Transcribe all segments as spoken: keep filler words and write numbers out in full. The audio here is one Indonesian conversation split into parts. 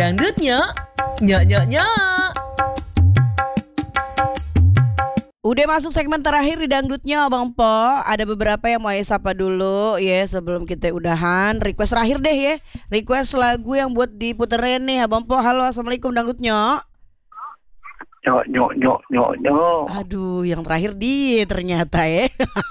Dangdutnya, nyok nyok nyok. Udah masuk segmen terakhir di dangdutnya Bang Po. Ada beberapa yang mau saya sapa dulu ya sebelum kita udahan. Request terakhir deh ya. Request lagu yang buat diputerin nih Bang Po. Halo, assalamualaikum dangdutnya. Nyok nyok nyok nyok nyok. Aduh, yang terakhir dia ternyata ya.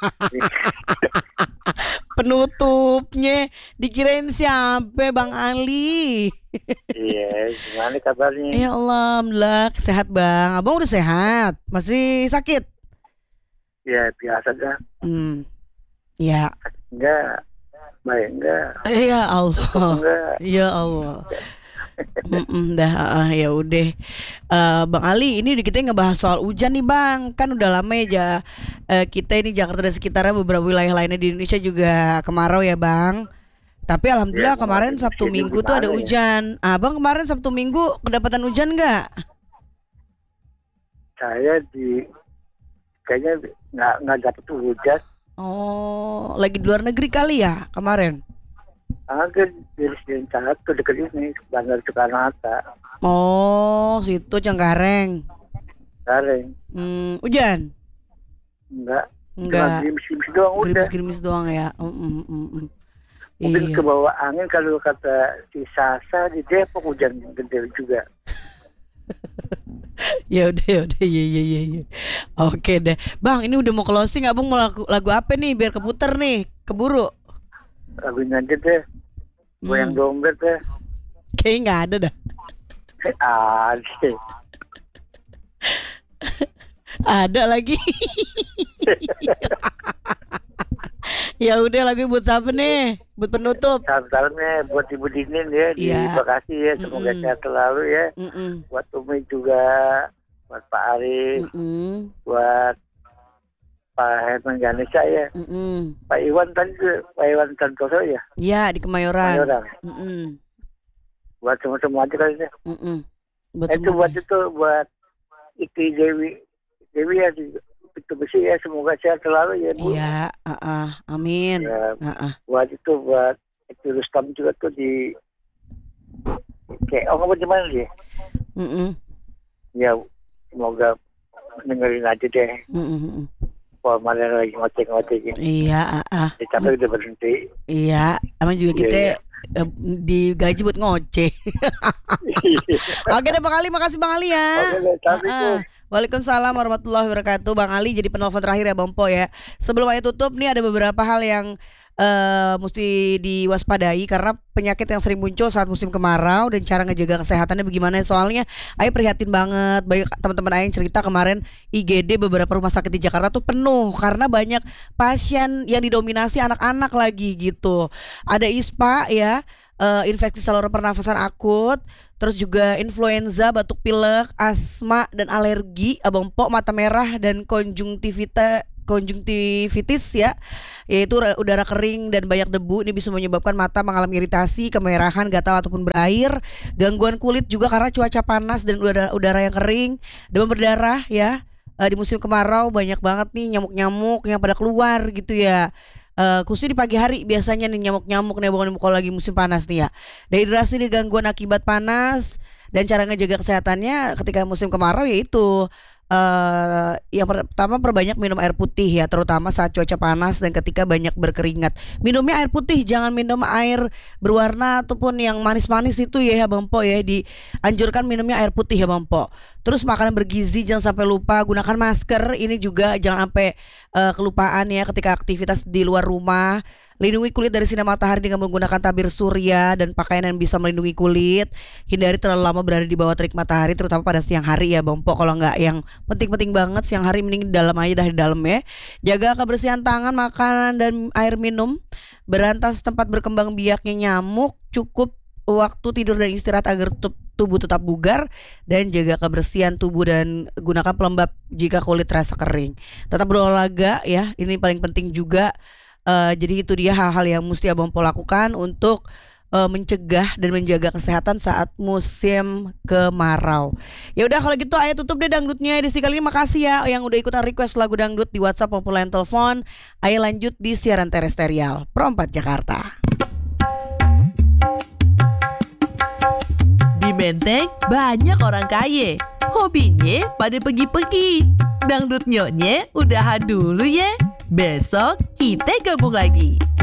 Penutupnya dikirain siapa Bang Ali. Iya, gimana kabarnya? Ya Allah, alhamdulillah sehat Bang. Abang udah sehat? Masih sakit? Ya biasa dah. Hmm. Ya. Enggak, baik enggak. Eh, ya Allah. Enggak. Ya Allah. Mm-mm, dah uh, ya udah uh, Bang Ali, ini kita ngebahas soal hujan nih Bang. Kan udah lama ya uh, kita ini Jakarta dan sekitarnya, beberapa wilayah lainnya di Indonesia juga kemarau ya Bang. Tapi alhamdulillah Ya, kemarin Sabtu Minggu tuh ada hujan. Ya? Abang kemarin Sabtu Minggu kedapatan hujan nggak? Saya di kayaknya nggak nggak dapet hujan. Oh, lagi di luar negeri kali ya kemarin? Agak di sini satu dekat ini, Bandar Soekarno-Hatta. Oh, situ Cengkareng. Garing. Hmm, hujan? Enggak. Enggak. Gerimis-gerimis doang udah. Gerimis-gerimis doang ya. Mm, mm, mm, mm. Mungkin Iya. ke bawah angin kalau kata si Sasa di Depok hujan gede juga. Ya udah ya udah ya ya ya ya. Oke deh. Bang, ini udah mau closing, Abang mau lagu, lagu apa nih biar keputer nih, keburu. Lagunya aja deh. Goyang Hmm. dompet deh. Kayaknya nggak ada dah. Ada. Ada lagi. Ya udah, lagu buat siapa nih? Buat penutup. Salam-salamnya buat Ibu Dinin ya di Iya. Bekasi ya. Semoga Mm-mm. sehat selalu ya. Mm-mm. Buat Umi juga, buat Pak Arif, Mm-mm. buat Pak Herman Ganesha ya. Mm-mm. Pak Iwan tadi tuh, Pak Iwan Santoso ya. Ya di Kemayoran. Orang. Mm-mm. Buat semua-semua aja kali ya. Mm-mm. Buat Itu buat semuanya. itu buat Iki Dewi. Dewi ya di itu besi ya. Semoga sehat selalu ya Bu. Iya, uh-uh. Amin. Ya, Uh-uh. buat itu buat itu Rustam juga tuh di kayak oh apa gimana dia? Mm-mm. Ya semoga dengerin aja deh. Mm-mm. Kalau mana lagi ngoceh-ngoceh gini. Iya, uh-uh. Ya, tapi udah berhenti. Iya, emang juga Iya, kita iya. eh, digaji buat ngoceh. Oke deh Bang Ali, makasih Bang Ali ya. Oke deh, tapi Ah, Waalaikumsalam warahmatullahi wabarakatuh. Bang Ali jadi penelpon terakhir ya Bang Po ya. Sebelum ayo tutup nih, ada beberapa hal yang eh, mesti diwaspadai karena penyakit yang sering muncul saat musim kemarau dan cara ngejaga kesehatannya bagaimana. Soalnya Ayo prihatin banget, banyak teman-teman Ayo yang cerita kemarin I G D beberapa rumah sakit di Jakarta tuh penuh karena banyak pasien yang didominasi anak-anak lagi gitu. Ada ISPA ya, eh, infeksi saluran pernafasan akut, terus juga influenza, batuk pilek, asma dan alergi, Abang Po, mata merah dan konjungtivita konjungtivitis ya, yaitu ra- udara kering dan banyak debu. Ini bisa menyebabkan mata mengalami iritasi, kemerahan, gatal ataupun berair, gangguan kulit juga karena cuaca panas dan udara udara yang kering, demam berdarah ya. Eh, di musim kemarau banyak banget nih nyamuk-nyamuk yang pada keluar gitu ya. Eh, khususnya di pagi hari biasanya nih nyamuk-nyamuk nih bukan kalau lagi musim panas nih ya. Dehidrasi nih gangguan akibat panas, dan cara ngejaga kesehatannya ketika musim kemarau yaitu eh yang pertama perbanyak minum air putih ya, terutama saat cuaca panas dan ketika banyak berkeringat. Minumnya air putih, jangan minum air berwarna ataupun yang manis-manis itu ya, ya Bang Po ya. Dianjurkan minumnya air putih ya Bang Po. Terus makanan bergizi jangan sampai lupa, gunakan masker. Ini juga jangan sampai eh, kelupaan ya ketika aktivitas di luar rumah. Lindungi kulit dari sinar matahari dengan menggunakan tabir surya dan pakaian yang bisa melindungi kulit. Hindari terlalu lama berada di bawah terik matahari, terutama pada siang hari ya Bang Po. Kalau nggak yang penting-penting banget siang hari, mending di dalam aja, dah di dalam ya. Jaga kebersihan tangan, makanan dan air minum. Berantas tempat berkembang biaknya nyamuk. Cukup waktu tidur dan istirahat agar tu- tubuh tetap bugar, dan jaga kebersihan tubuh dan gunakan pelembab jika kulit terasa kering. Tetap berolahraga ya, ini paling penting juga. Eh, jadi itu dia hal-hal yang mesti Abang Po lakukan untuk eh, mencegah dan menjaga kesehatan saat musim kemarau. Ya udah kalau gitu Ayo tutup deh dangdutnya edisi kali ini. Makasih ya yang udah ikutan request lagu dangdut di WhatsApp maupun line telepon. Ayo lanjut di siaran terestrial Pro empat Jakarta. Di Menteng banyak orang kaya. Hobinya pada pergi-pergi. Dangdut nyoknya udahan dulu ya. Besok kita gabung lagi.